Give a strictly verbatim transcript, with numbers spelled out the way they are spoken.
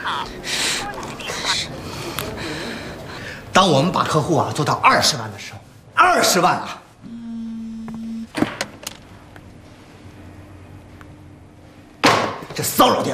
当我们把客户啊做到二十万的时候，二十万啊，这骚扰电话。